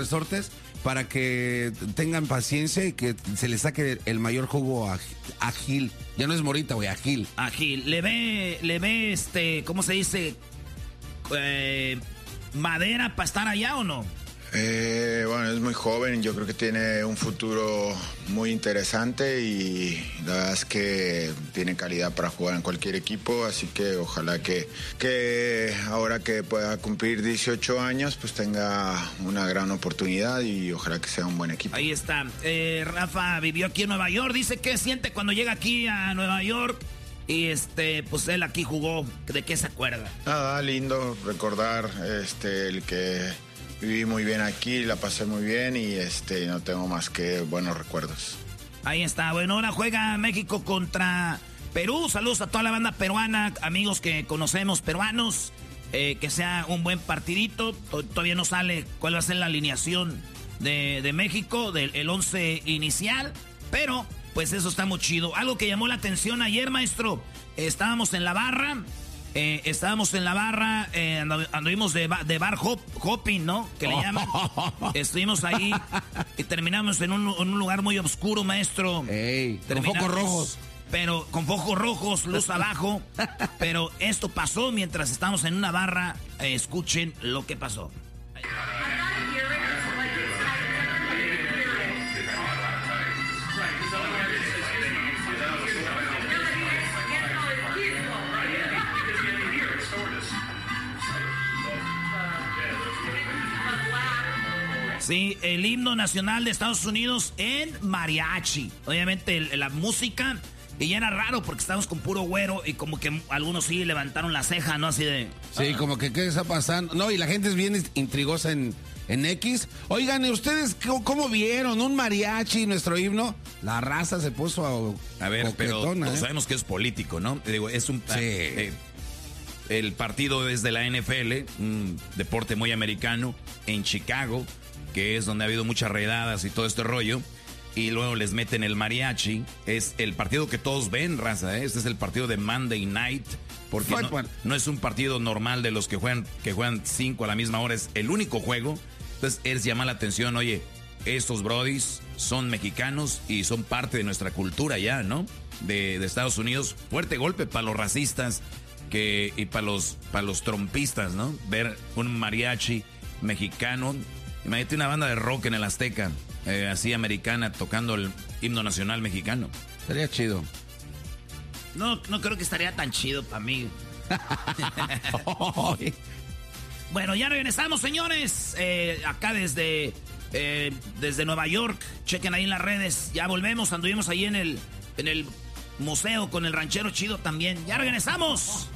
resortes para que tengan paciencia y que se le saque el mayor jugo a Gil. Ya no es Morita, güey, a Gil. A Gil. Le ve, ¿cómo se dice? ¿Madera para estar allá o no? Bueno, es muy joven, yo creo que tiene un futuro muy interesante y la verdad es que tiene calidad para jugar en cualquier equipo, así que ojalá que ahora que pueda cumplir 18 años pues tenga una gran oportunidad y ojalá que sea un buen equipo. Ahí está. Rafa vivió aquí en Nueva York, dice que siente cuando llega aquí a Nueva York y pues él aquí jugó. ¿De qué se acuerda? Nada, lindo recordar el que viví muy bien aquí, la pasé muy bien y no tengo más que buenos recuerdos. Ahí está. Bueno, ahora juega México contra Perú. Saludos a toda la banda peruana, amigos que conocemos peruanos. Que sea un buen partidito. Todavía no sale cuál va a ser la alineación de México, del 11 inicial. Pero, pues eso está muy chido. Algo que llamó la atención ayer, maestro. Estábamos en la barra. Anduvimos de bar hopping, ¿no? Que le llaman. Estuvimos ahí y terminamos en un lugar muy oscuro, maestro. Con focos rojos. Pero con focos rojos, luz abajo. Pero esto pasó mientras estábamos en una barra. Escuchen lo que pasó. Sí, el himno nacional de Estados Unidos en mariachi. Obviamente la música, y ya era raro porque estábamos con puro güero y como que algunos sí levantaron la ceja, ¿no? Así de... Sí, como que ¿qué está pasando? No, y la gente es bien intrigosa en X. Oigan, ¿ustedes cómo vieron un mariachi, nuestro himno? La raza se puso a ver, pero todos sabemos que es político, ¿no? Digo, es un... Sí. El partido es de la NFL, un deporte muy americano, en Chicago, que es donde ha habido muchas redadas y todo este rollo, y luego les meten el mariachi. Es el partido que todos ven, raza, ¿eh? Este es el partido de Monday Night, porque no es un partido normal de los que juegan 5 a la misma hora, es el único juego. Entonces es llamar la atención, oye, estos brodis son mexicanos y son parte de nuestra cultura ya, ¿no? De Estados Unidos. Fuerte golpe para los racistas y para los trompistas, ¿no? Ver un mariachi mexicano. Imagínate una banda de rock en el Azteca, así americana, tocando el himno nacional mexicano. Sería chido. No creo que estaría tan chido para mí. Bueno, ya regresamos, señores. Acá desde Nueva York. Chequen ahí en las redes. Ya volvemos. Anduvimos ahí en el museo con el ranchero chido también. Ya regresamos.